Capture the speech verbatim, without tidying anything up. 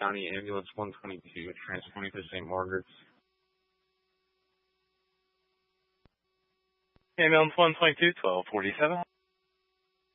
County Ambulance one twenty-two, transporting to Saint Margaret's. Ambulance one twenty-two, twelve forty-seven.